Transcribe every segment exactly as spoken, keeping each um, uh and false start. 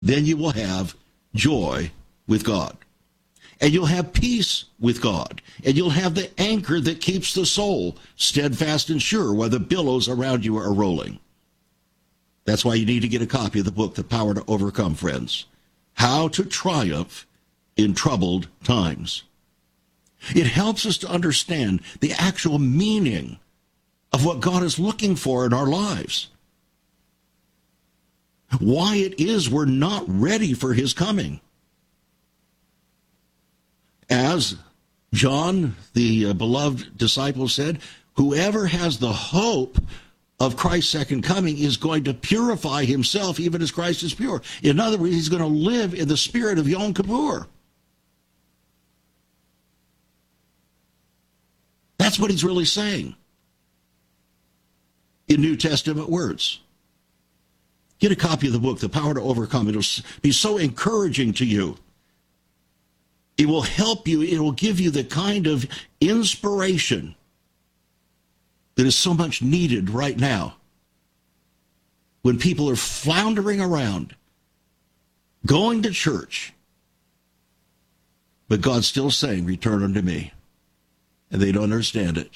then you will have joy with God. And you'll have peace with God. And you'll have the anchor that keeps the soul steadfast and sure while the billows around you are rolling. That's why you need to get a copy of the book, The Power to Overcome, friends. How to Triumph in Troubled Times. It helps us to understand the actual meaning of what God is looking for in our lives. Why it is we're not ready for his coming. As John, the uh, beloved disciple, said, whoever has the hope of Christ's second coming is going to purify himself even as Christ is pure. In other words, he's going to live in the spirit of Yom Kippur. That's what he's really saying in New Testament words. Get a copy of the book, The Power to Overcome. It'll be so encouraging to you. It will help you. It will give you the kind of inspiration that is so much needed right now when people are floundering around, going to church, but God's still saying, return unto me. And they don't understand it.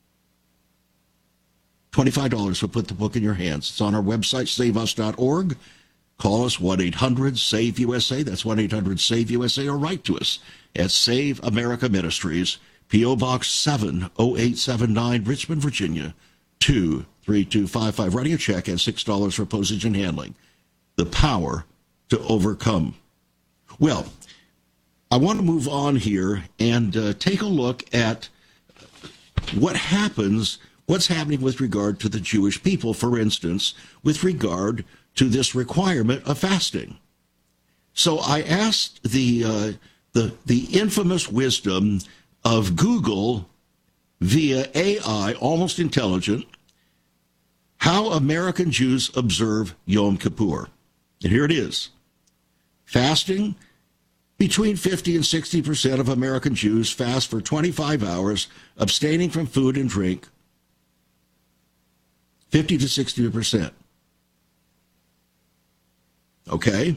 twenty-five dollars will put the book in your hands. It's on our website, save us dot org. Call us, one eight hundred save U S A. That's one eight hundred save U S A. Or write to us at Save America Ministries, P O. Box seven oh eight seven nine, Richmond, Virginia, two three two five five. Writing a check at six dollars for postage and handling. The Power to Overcome. Well, I want to move on here and uh, take a look at what happens, what's happening with regard to the Jewish people, for instance, with regard to this requirement of fasting. So I asked the uh, the the infamous wisdom of Google via A I, almost intelligent, how American Jews observe Yom Kippur. And here it is. Fasting. Between fifty and sixty percent of American Jews fast for twenty-five hours, abstaining from food and drink. fifty to sixty percent. Okay?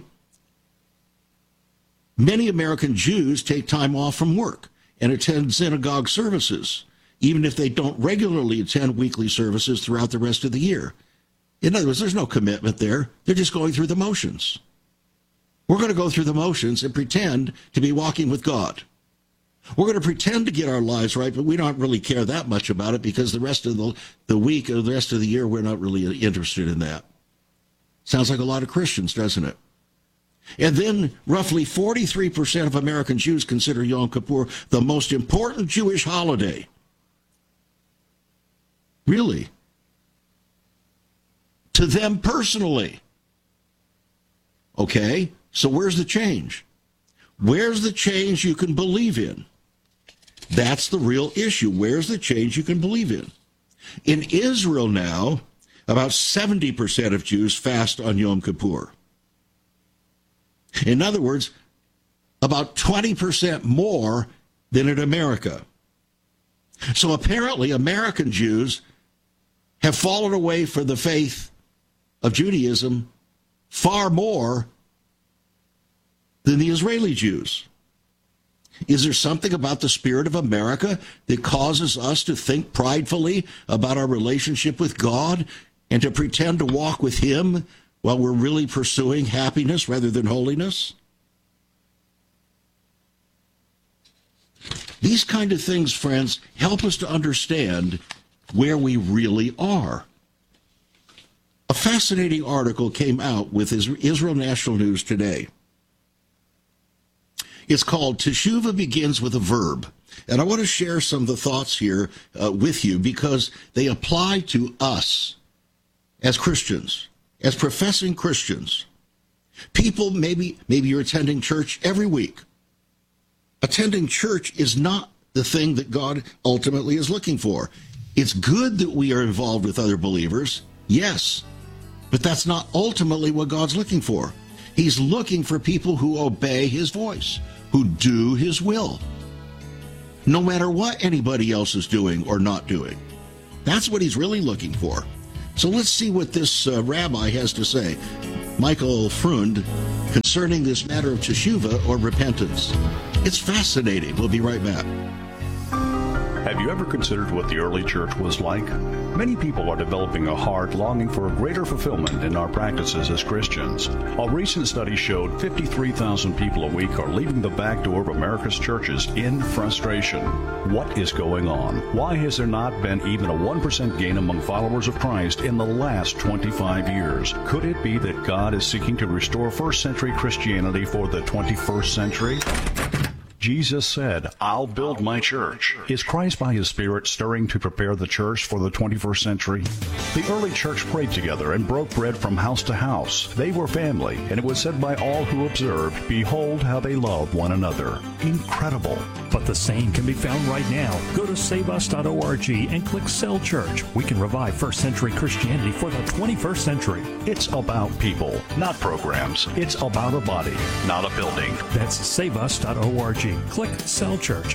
Many American Jews take time off from work and attend synagogue services, even if they don't regularly attend weekly services throughout the rest of the year. In other words, there's no commitment there. They're just going through the motions. We're going to go through the motions and pretend to be walking with God. We're going to pretend to get our lives right, but we don't really care that much about it because the rest of the, the week or the rest of the year, we're not really interested in that. Sounds like a lot of Christians, doesn't it? And then roughly forty-three percent of American Jews consider Yom Kippur the most important Jewish holiday. Really? To them personally. Okay? So where's the change? Where's the change you can believe in? That's the real issue. Where's the change you can believe in? In Israel now, about seventy percent of Jews fast on Yom Kippur. In other words, about twenty percent more than in America. So apparently American Jews have fallen away from the faith of Judaism far more than the Israeli Jews. Is there something about the spirit of America that causes us to think pridefully about our relationship with God and to pretend to walk with him while we're really pursuing happiness rather than holiness? These kind of things, friends, help us to understand where we really are. A fascinating article came out with Israel National News today. It's called Teshuvah Begins with a Verb. And I want to share some of the thoughts here uh, with you because they apply to us as Christians, as professing Christians. People, maybe, maybe you're attending church every week. Attending church is not the thing that God ultimately is looking for. It's good that we are involved with other believers, yes, but that's not ultimately what God's looking for. He's looking for people who obey his voice, who do his will, no matter what anybody else is doing or not doing. That's what he's really looking for. So let's see what this uh, rabbi has to say. Michael Freund concerning this matter of teshuvah or repentance. It's fascinating. We'll be right back. Have you ever considered what the early church was like? Many people are developing a heart longing for a greater fulfillment in our practices as Christians. A recent study showed fifty-three thousand people a week are leaving the back door of America's churches in frustration. What is going on? Why has there not been even a one percent gain among followers of Christ in the last twenty-five years? Could it be that God is seeking to restore first century Christianity for the twenty-first century? Jesus said, I'll build my church. Is Christ by his Spirit stirring to prepare the church for the twenty-first century? The early church prayed together and broke bread from house to house. They were family, and it was said by all who observed, behold how they love one another. Incredible. But the same can be found right now. Go to save us dot org and click Cell Church. We can revive first century Christianity for the twenty-first century. It's about people, not programs. It's about a body, not a building. That's save us dot org. Click Cell Church.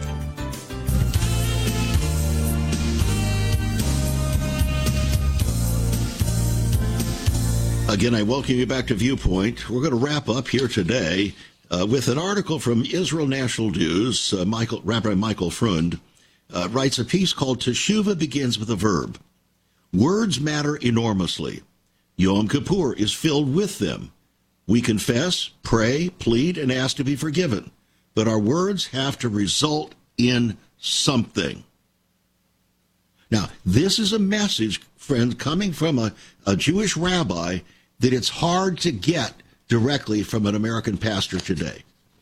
Again, I welcome you back to Viewpoint. We're going to wrap up here today uh, with an article from Israel National News. Uh, Michael, Rabbi Michael Freund uh, writes a piece called Teshuvah Begins with a Verb. Words matter enormously. Yom Kippur is filled with them. We confess, pray, plead, and ask to be forgiven. But our words have to result in something. Now, this is a message, friends, coming from a, a Jewish rabbi that it's hard to get directly from an American pastor today.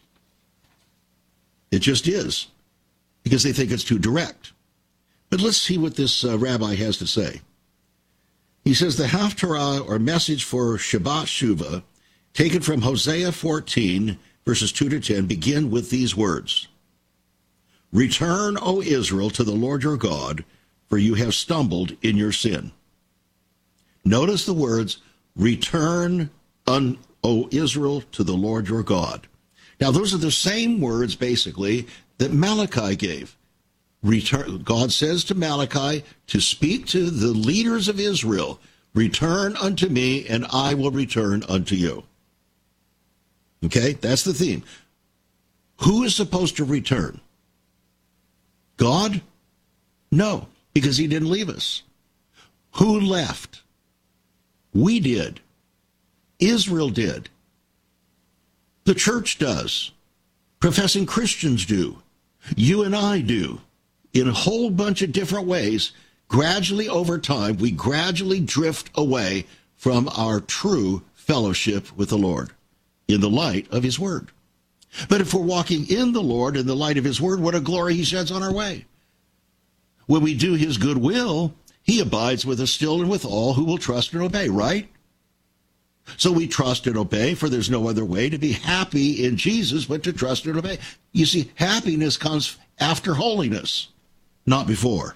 It just is, because they think it's too direct. But let's see what this uh, rabbi has to say. He says the Haftarah, or message for Shabbat Shuvah, taken from Hosea fourteen, verses two to ten, begin with these words. Return, O Israel, to the Lord your God, for you have stumbled in your sin. Notice the words, return, un, O Israel, to the Lord your God. Now, those are the same words, basically, that Malachi gave. Return, God says to Malachi to speak to the leaders of Israel, return unto me, and I will return unto you. Okay, that's the theme. Who is supposed to return? God? No, because he didn't leave us. Who left? We did. Israel did. The church does. Professing Christians do. You and I do. In a whole bunch of different ways, gradually over time, we gradually drift away from our true fellowship with the Lord in the light of his word. But if we're walking in the Lord in the light of his word, what a glory he sheds on our way. When we do his good will, he abides with us still and with all who will trust and obey, right? So we trust and obey, for there's no other way to be happy in Jesus but to trust and obey. You see, happiness comes after holiness, not before.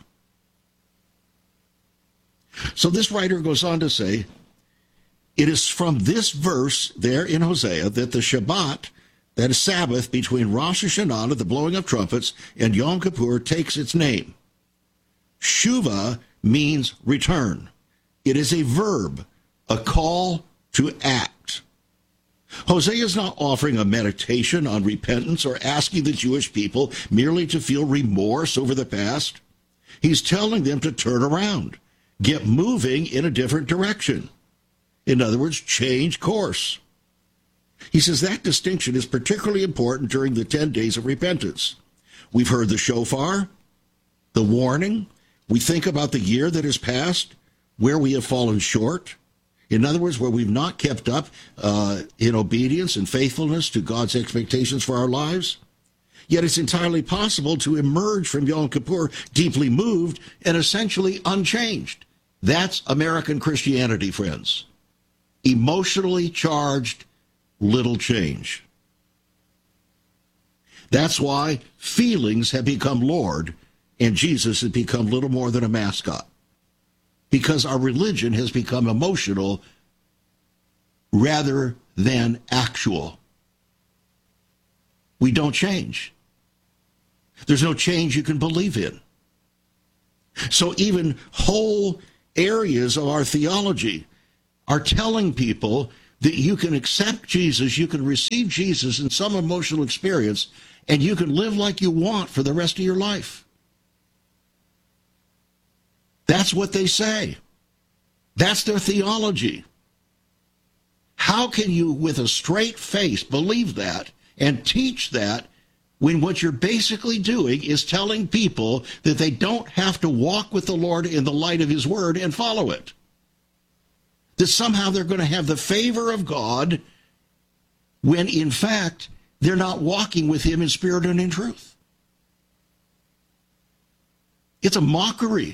So this writer goes on to say, it is from this verse there in Hosea that the Shabbat, that is Sabbath between Rosh Hashanah, the blowing of trumpets, and Yom Kippur, takes its name. Shuvah means return. It is a verb, a call to act. Hosea is not offering a meditation on repentance or asking the Jewish people merely to feel remorse over the past. He's telling them to turn around, get moving in a different direction. In other words, change course. He says that distinction is particularly important during the ten days of repentance. We've heard the shofar, the warning. We think about the year that has passed, where we have fallen short. In other words, where we've not kept up uh, in obedience and faithfulness to God's expectations for our lives. Yet it's entirely possible to emerge from Yom Kippur deeply moved and essentially unchanged. That's American Christianity, friends. Emotionally charged, little change. That's why feelings have become Lord and Jesus has become little more than a mascot. Because our religion has become emotional rather than actual. We don't change. There's no change you can believe in. So even whole areas of our theology are telling people that you can accept Jesus, you can receive Jesus in some emotional experience, and you can live like you want for the rest of your life. That's what they say. That's their theology. How can you, with a straight face, believe that and teach that when what you're basically doing is telling people that they don't have to walk with the Lord in the light of his word and follow it? That somehow they're going to have the favor of God when, in fact, they're not walking with him in spirit and in truth. It's a mockery.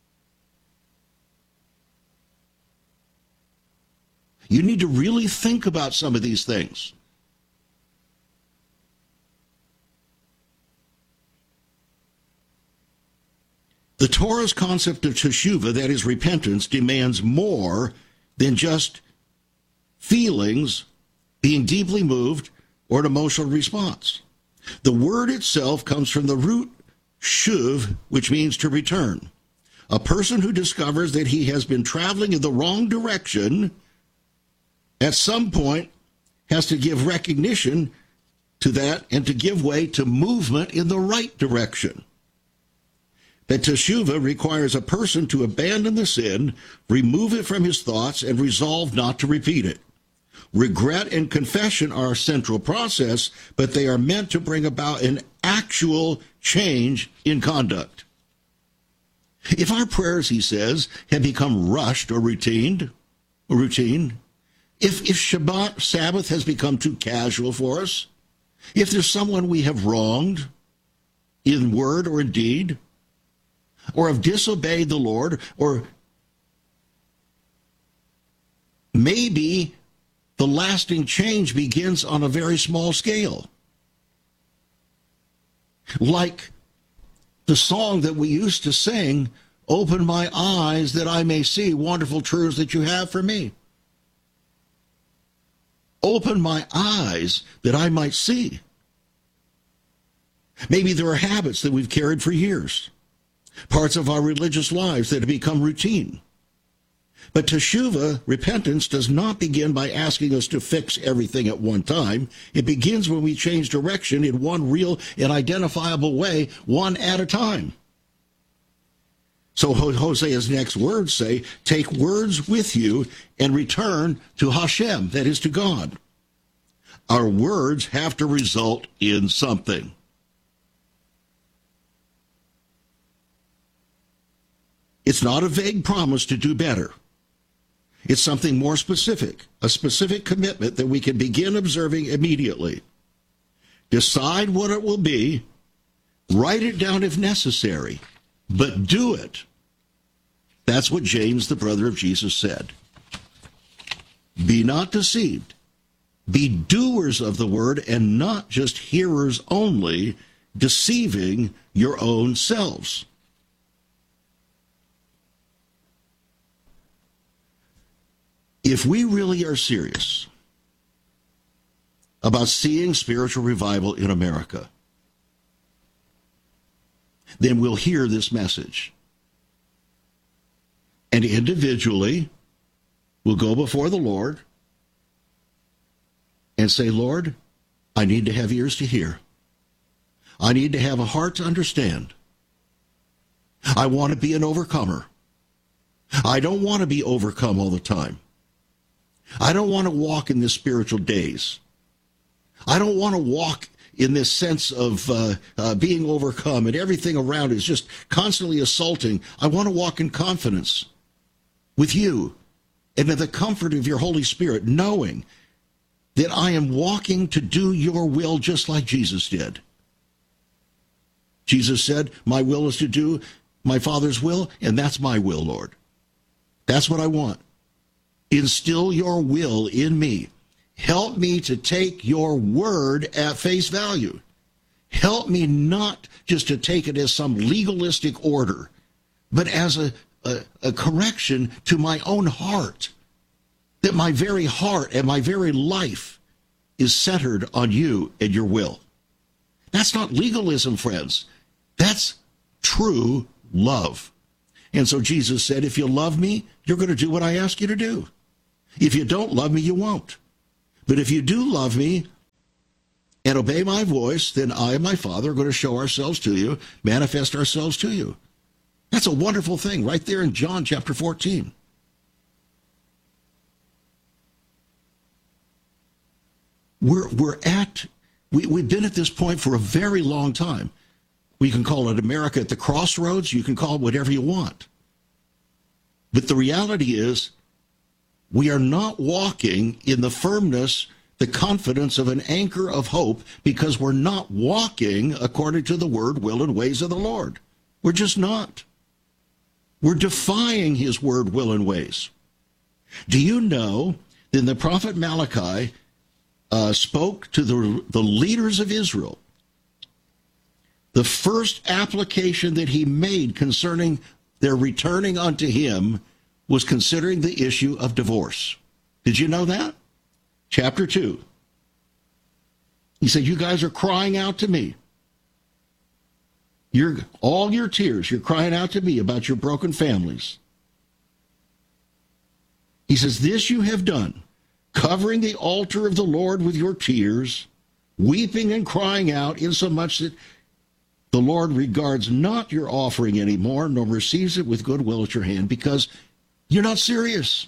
You need to really think about some of these things. The Torah's concept of teshuvah, that is repentance, demands more than just feelings, being deeply moved, or an emotional response. The word itself comes from the root shuv, which means to return. A person who discovers that he has been traveling in the wrong direction at some point has to give recognition to that and to give way to movement in the right direction. That teshuvah requires a person to abandon the sin, remove it from his thoughts, and resolve not to repeat it. Regret and confession are a central process, but they are meant to bring about an actual change in conduct. If our prayers, he says, have become rushed or routine, or routine, if, if Shabbat, Sabbath, has become too casual for us, if there's someone we have wronged in word or in deed, or have disobeyed the Lord, or maybe the lasting change begins on a very small scale. Like the song that we used to sing, "Open my eyes that I may see wonderful truths that you have for me." Open my eyes that I might see. Maybe there are habits that we've carried for years, parts of our religious lives that have become routine. But teshuvah, repentance, does not begin by asking us to fix everything at one time. It begins when we change direction in one real and identifiable way, one at a time. So Hosea's next words say, take words with you and return to Hashem, that is to God. Our words have to result in something. It's not a vague promise to do better. It's something more specific, a specific commitment that we can begin observing immediately. Decide what it will be, write it down if necessary, but do it. That's what James, the brother of Jesus, said. Be not deceived. Be doers of the word and not just hearers only, deceiving your own selves. If we really are serious about seeing spiritual revival in America, then we'll hear this message. And individually, we'll go before the Lord and say, Lord, I need to have ears to hear. I need to have a heart to understand. I want to be an overcomer. I don't want to be overcome all the time. I don't want to walk in this spiritual daze. I don't want to walk in this sense of uh, uh, being overcome and everything around is just constantly assaulting. I want to walk in confidence with you and in the comfort of your Holy Spirit, knowing that I am walking to do your will just like Jesus did. Jesus said, my will is to do my Father's will, and that's my will, Lord. That's what I want. Instill your will in me. Help me to take your word at face value. Help me not just to take it as some legalistic order, but as a, a, a correction to my own heart, that my very heart and my very life is centered on you and your will. That's not legalism, friends. That's true love. And so Jesus said, if you love me, you're going to do what I ask you to do. If you don't love me, you won't. But if you do love me and obey my voice, then I and my Father are going to show ourselves to you, manifest ourselves to you. That's a wonderful thing right there in John chapter fourteen. We're, we're at, we, we've been at this point for a very long time. We can call it America at the crossroads. You can call it whatever you want. But the reality is, we are not walking in the firmness, the confidence of an anchor of hope, because we're not walking according to the word, will, and ways of the Lord. We're just not. We're defying his word, will, and ways. Do you know that the prophet Malachi uh, spoke to the, the leaders of Israel? The first application that he made concerning their returning unto him was considering the issue of divorce. Did you know that? Chapter two. He said, you guys are crying out to me. You're, all your tears, you're crying out to me about your broken families. He says, this you have done, covering the altar of the Lord with your tears, weeping and crying out, insomuch that the Lord regards not your offering anymore, nor receives it with goodwill at your hand, because you're not serious.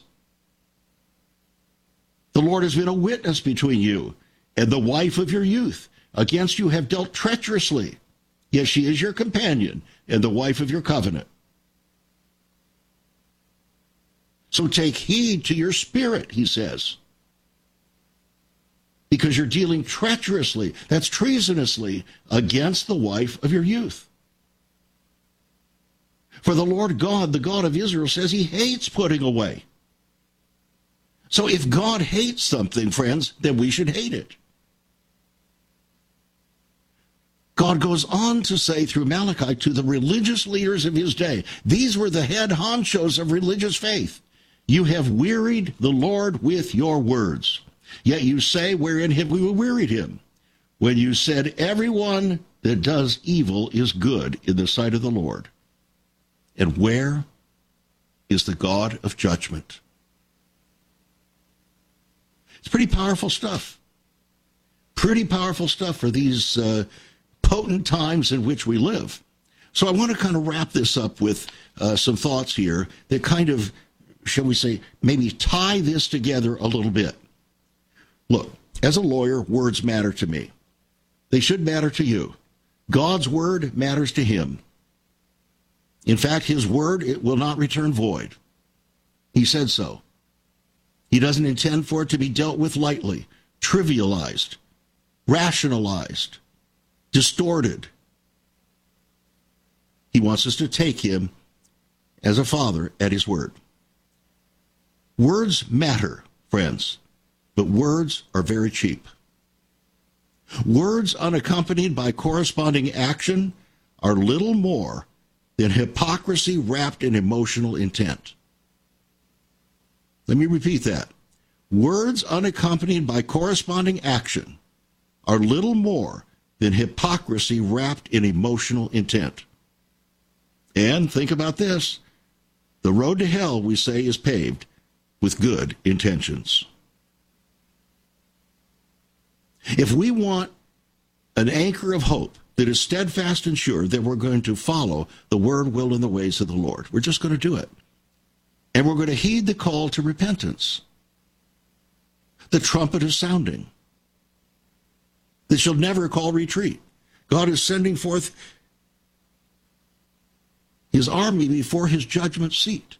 The Lord has been a witness between you and the wife of your youth. Against you have dealt treacherously. Yes, she is your companion and the wife of your covenant. So take heed to your spirit, he says, because you're dealing treacherously, that's treasonously, against the wife of your youth. For the Lord God, the God of Israel, says he hates putting away. So if God hates something, friends, then we should hate it. God goes on to say through Malachi to the religious leaders of his day, these were the head honchos of religious faith. You have wearied the Lord with your words. Yet you say, wherein have we wearied him? When you said, everyone that does evil is good in the sight of the Lord. And where is the God of judgment? It's pretty powerful stuff. Pretty powerful stuff for these uh, potent times in which we live. So I want to kind of wrap this up with uh, some thoughts here that kind of, shall we say, maybe tie this together a little bit. Look, as a lawyer, words matter to me. They should matter to you. God's word matters to him. In fact, his word, it will not return void. He said so. He doesn't intend for it to be dealt with lightly, trivialized, rationalized, distorted. He wants us to take him as a father at his word. Words matter, friends, but words are very cheap. Words unaccompanied by corresponding action are little more than hypocrisy wrapped in emotional intent. Let me repeat that. Words unaccompanied by corresponding action are little more than hypocrisy wrapped in emotional intent. And think about this. The road to hell, we say, is paved with good intentions. If we want an anchor of hope that is steadfast and sure, that we're going to follow the word, will, and the ways of the Lord. We're just going to do it. And we're going to heed the call to repentance. The trumpet is sounding. They shall never call retreat. God is sending forth his army before his judgment seat.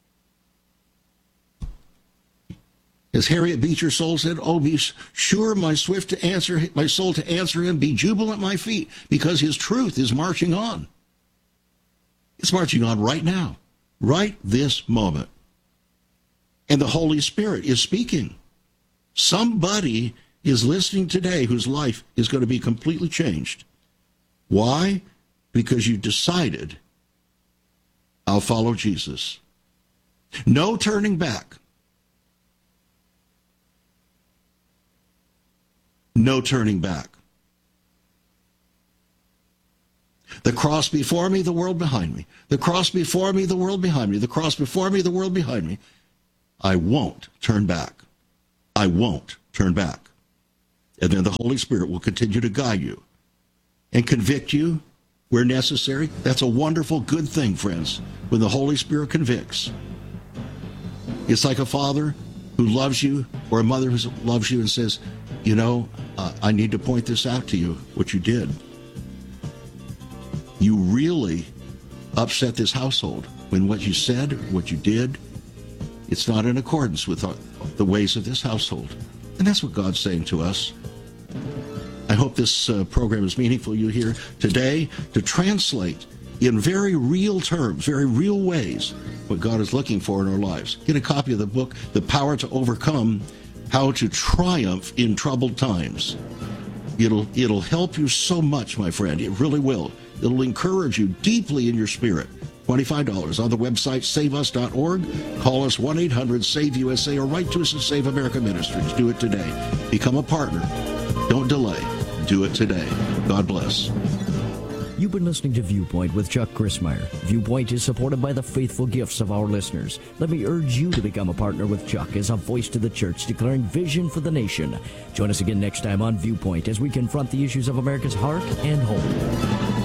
As Harriet Beecher Stowe said, oh, be sure my swift to answer, my soul to answer him, be jubilant at my feet, because his truth is marching on. It's marching on right now, right this moment. And the Holy Spirit is speaking. Somebody is listening today whose life is going to be completely changed. Why? Because you decided, I'll follow Jesus. No turning back. No turning back. The cross before me, the world behind me. The cross before me, the world behind me. The cross before me, the world behind me. I won't turn back. I won't turn back. And then the Holy Spirit will continue to guide you and convict you where necessary. That's a wonderful, good thing, friends, when the Holy Spirit convicts. It's like a father who loves you or a mother who loves you and says, you know, uh, I need to point this out to you, what you did. You really upset this household when what you said, what you did, it's not in accordance with the ways of this household. And that's what God's saying to us. I hope this uh, program is meaningful to you here today to translate in very real terms, very real ways, what God is looking for in our lives. Get a copy of the book, The Power to Overcome, How to Triumph in Troubled Times. It'll, it'll help you so much, my friend. It really will. It'll encourage you deeply in your spirit. twenty-five dollars on the website, save us dot org. Call us one eight hundred save U S A or write to us at Save America Ministries. Do it today. Become a partner. Don't delay. Do it today. God bless. You've been listening to Viewpoint with Chuck Crismier. Viewpoint is supported by the faithful gifts of our listeners. Let me urge you to become a partner with Chuck as a voice to the church declaring vision for the nation. Join us again next time on Viewpoint as we confront the issues of America's heart and home.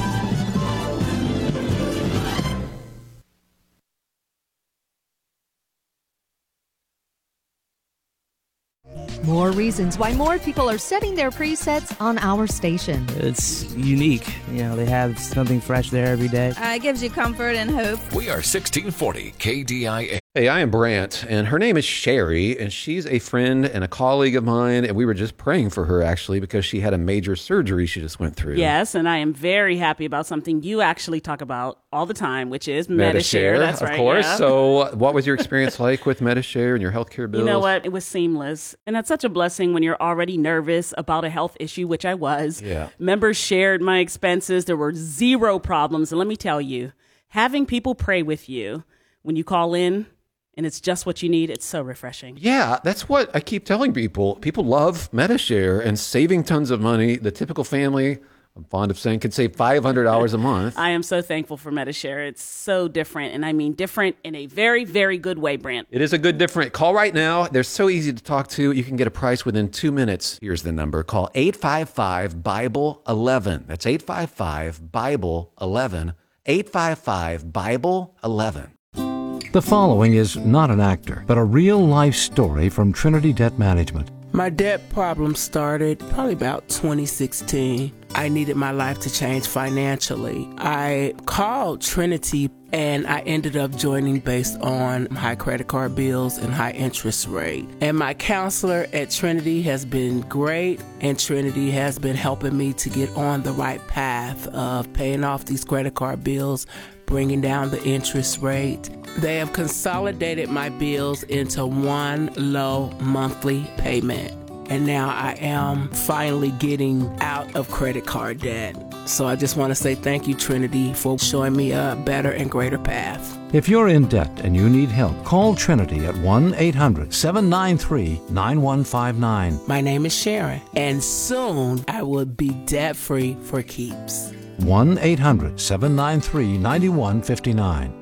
More reasons why more people are setting their presets on our station. It's unique. You know, they have something fresh there every day. Uh, it gives you comfort and hope. We are sixteen forty K D I A. Hey, I am Brant, and her name is Sherry, and she's a friend and a colleague of mine, and we were just praying for her, actually, because she had a major surgery she just went through. Yes, and I am very happy about something you actually talk about all the time, which is Medi-Share. Medi-Share, That's of right, course. yeah. So what was your experience like with Medi-Share and your healthcare bills? You know what? It was seamless, and that's such a blessing when you're already nervous about a health issue, which I was. Yeah. Members shared my expenses. There were zero problems, and let me tell you, having people pray with you when you call in, and it's just what you need, it's so refreshing. Yeah, that's what I keep telling people. People love Medi-Share and saving tons of money. The typical family, I'm fond of saying, could save five hundred dollars a month. I am so thankful for Medi-Share. It's so different, and I mean different in a very, very good way, Brant. It is a good different. Call right now. They're so easy to talk to. You can get a price within two minutes. Here's the number. Call eight five five Bible eleven. That's eight five five Bible eleven. eight five five Bible eleven. The following is not an actor, but a real-life story from Trinity Debt Management. My debt problem started probably about twenty sixteen. I needed my life to change financially. I called Trinity and I ended up joining based on high credit card bills and high interest rate. And my counselor at Trinity has been great, and Trinity has been helping me to get on the right path of paying off these credit card bills, bringing down the interest rate. They have consolidated my bills into one low monthly payment. And now I am finally getting out of credit card debt. So I just want to say thank you, Trinity, for showing me a better and greater path. If you're in debt and you need help, call Trinity at one eight hundred seven nine three nine one five nine. My name is Sharon, and soon I will be debt-free for keeps. one eight hundred seven nine three nine one five nine.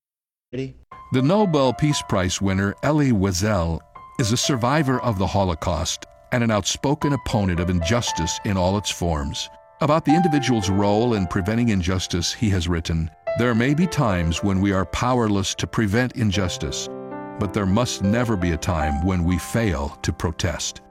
The Nobel Peace Prize winner Elie Wiesel is a survivor of the Holocaust and an outspoken opponent of injustice in all its forms. About the individual's role in preventing injustice, he has written, "There may be times when we are powerless to prevent injustice, but there must never be a time when we fail to protest."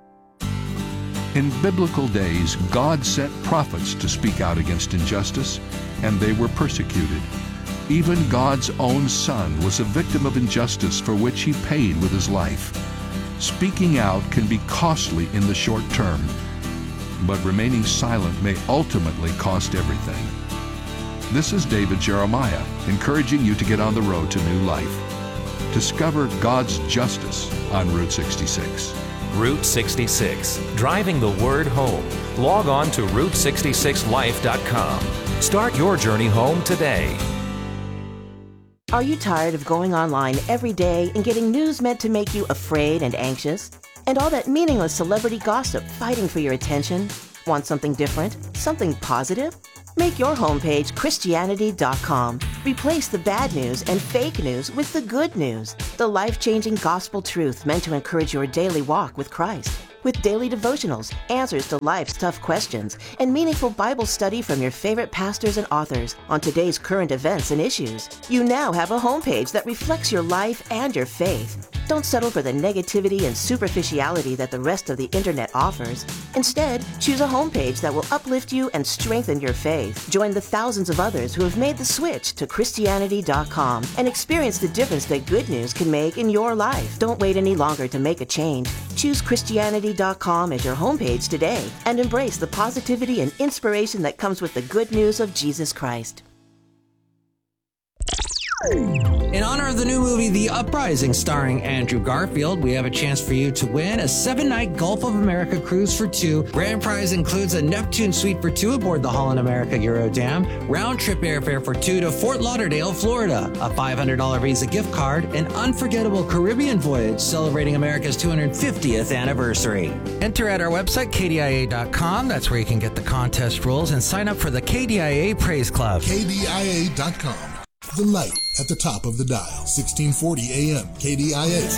In biblical days, God sent prophets to speak out against injustice, and they were persecuted. Even God's own Son was a victim of injustice for which he paid with his life. Speaking out can be costly in the short term, but remaining silent may ultimately cost everything. This is David Jeremiah, encouraging you to get on the road to new life. Discover God's justice on Route sixty-six. Route sixty-six, driving the word home. Log on to route sixty-six life dot com. Start your journey home today. Are you tired of going online every day and getting news meant to make you afraid and anxious? And all that meaningless celebrity gossip fighting for your attention? Want something different? Something positive? Make your homepage Christianity dot com. Replace the bad news and fake news with the good news, the life-changing gospel truth meant to encourage your daily walk with Christ. With daily devotionals, answers to life's tough questions, and meaningful Bible study from your favorite pastors and authors on today's current events and issues, you now have a homepage that reflects your life and your faith. Don't settle for the negativity and superficiality that the rest of the internet offers. Instead, choose a homepage that will uplift you and strengthen your faith. Join the thousands of others who have made the switch to Christianity dot com and experience the difference that good news can make in your life. Don't wait any longer to make a change. Choose Christianity dot com as your homepage today and embrace the positivity and inspiration that comes with the good news of Jesus Christ. In honor of the new movie The Uprising starring Andrew Garfield, we have a chance for you to win a seven-night Gulf of America cruise for two. Grand prize includes a Neptune suite for two aboard the Holland America Eurodam, round-trip airfare for two to Fort Lauderdale, Florida, a five hundred dollars Visa gift card, an unforgettable Caribbean voyage celebrating America's two hundred fiftieth anniversary. Enter at our website, K D I A dot com. That's where you can get the contest rules and sign up for the K D I A Praise Club. K D I A dot com. The light at the top of the dial, sixteen forty A M, K D I A.